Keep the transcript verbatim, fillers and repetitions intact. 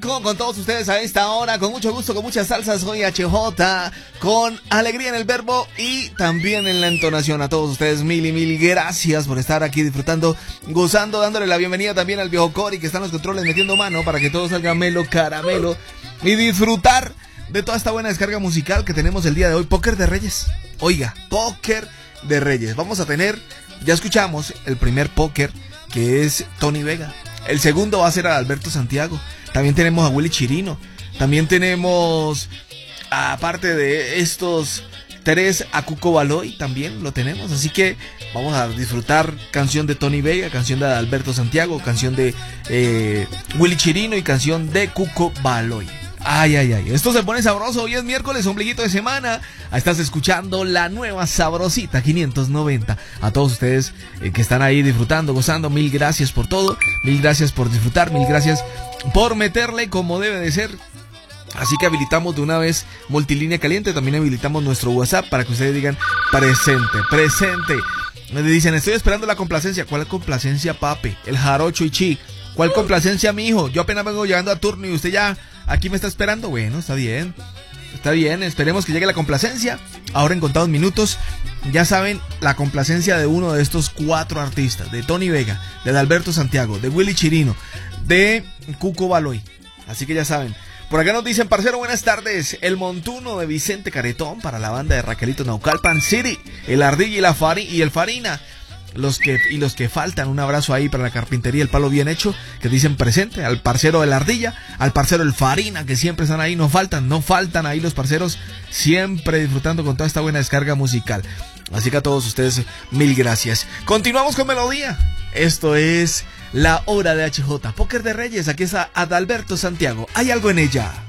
Marco, con todos ustedes a esta hora, con mucho gusto, con muchas salsas. Soy H J, con alegría en el verbo y también en la entonación. A todos ustedes, mil y mil gracias por estar aquí disfrutando, gozando, dándole la bienvenida también al viejo Cory, que está en los controles metiendo mano para que todo salga melo, caramelo, y disfrutar de toda esta buena descarga musical que tenemos el día de hoy. Póker de Reyes. Oiga, Póker de Reyes. Vamos a tener, ya escuchamos el primer póker, que es Tony Vega. El segundo va a ser a Alberto Santiago. También tenemos a Willy Chirino. También tenemos, aparte de estos tres, a Cuco Baloy. También lo tenemos. Así que vamos a disfrutar canción de Tony Vega, canción de Alberto Santiago, canción de eh, Willy Chirino y canción de Cuco Baloy. Ay, ay, ay, esto se pone sabroso. Hoy es miércoles, ombliguito de semana. Estás escuchando la nueva sabrosita quinientos noventa. A todos ustedes eh, que están ahí disfrutando, gozando, mil gracias por todo. Mil gracias por disfrutar, mil gracias por meterle como debe de ser. Así que habilitamos de una vez Multilínea Caliente. También habilitamos nuestro WhatsApp para que ustedes digan presente, presente. Me dicen, estoy esperando la complacencia. ¿Cuál complacencia, papi? El jarocho y chi. ¿Cuál complacencia, mi hijo? Yo apenas vengo llegando a turno y usted ya aquí me está esperando. Bueno, está bien. Está bien, esperemos que llegue la complacencia. Ahora en contados minutos, ya saben, la complacencia de uno de estos cuatro artistas. De Tony Vega, de Alberto Santiago, de Willy Chirino, de Cuco Baloy. Así que ya saben. Por acá nos dicen, parcero, buenas tardes. El montuno de Vicente Caretón para la banda de Raquelito Naucalpan City. El Ardilla y, la Fari y el Farina. Los que, y los que faltan, un abrazo ahí para la carpintería El Palo Bien Hecho, que dicen presente, al parcero de la Ardilla, al parcero El Farina, que siempre están ahí, no faltan, no faltan ahí los parceros, siempre disfrutando con toda esta buena descarga musical. Así que a todos ustedes, mil gracias. Continuamos con melodía. Esto es la hora de H J, Póker de Reyes. Aquí está Adalberto Santiago. Hay algo en ella.